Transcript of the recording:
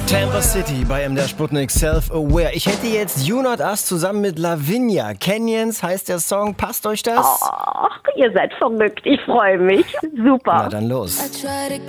Tampa City bei MDR Sputnik Self-Aware. Ich hätte jetzt You Not Us zusammen mit Lavinia. Canyons heißt der Song. Passt euch das? Ach, ihr seid verrückt. Ich freue mich. Super. Na dann los.